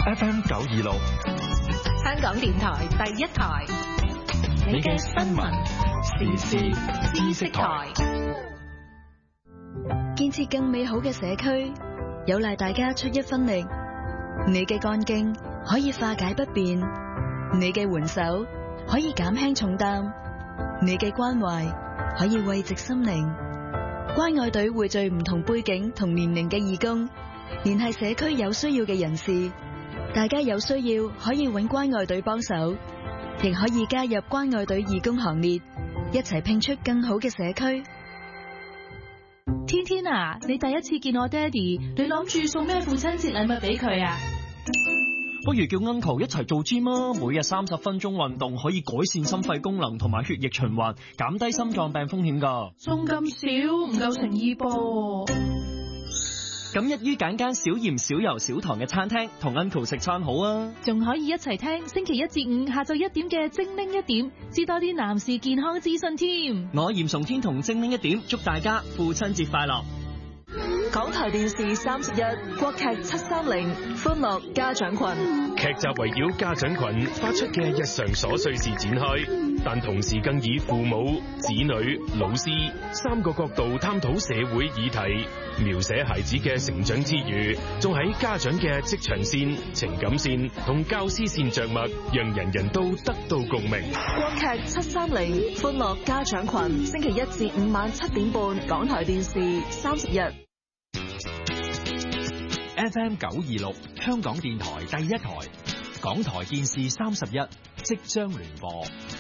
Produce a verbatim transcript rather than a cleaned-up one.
F M 九二六， 香港電台第一台，你嘅新聞時事知識台。 建設更美好嘅社區，有賴大家出一分力。你嘅幹勁可以化解不便，你嘅援手可以減輕重擔，你嘅關懷可以慰藉心靈。關愛隊匯聚唔同背景同年齡嘅義工，聯繫社區有需要嘅人士。大家有需要可以揾關愛隊幫手，亦可以加入關愛隊義工行列，一齊拼出更好嘅社區。 天天啊，你第一次見我爹哋，你諗住送咩父親節禮物俾佢啊？ 不如叫 uncle 一齊做 gym 啊！每日三十分鐘運動可以改善心肺功能同埋血液循環，減低心臟病風險噶。 送咁少唔夠誠意噃。 咁一於揀間少鹽少油少糖嘅餐廳，同 uncle 食餐好啊！ 仲可以一齊聽星期一至五下晝一點嘅精靈一點，知多啲男士健康資訊添。 我嚴崇天同精靈一點，祝大家父親節快樂！ 港台電視三十一國劇七三零歡樂家長群， 劇集圍繞家長群發出嘅日常瑣碎事展開，但同時更以父母、子女、老師三個角度探討社會議題，描寫孩子嘅成長之餘，仲喺家長嘅職場線、情感線同教師線着墨，讓人人都得到共鳴。 國劇七三零歡樂家長群，星期一至五晚七點半，港台電視三十一。 F M 九二六，香港電台第一台，港台電視三十一即將聯播。